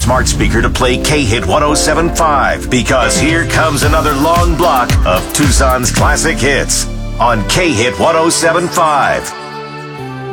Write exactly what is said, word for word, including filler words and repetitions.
smart speaker to play K-Hit one oh seven point five, because here comes another long block of Tucson's classic hits on K-Hit one oh seven point five.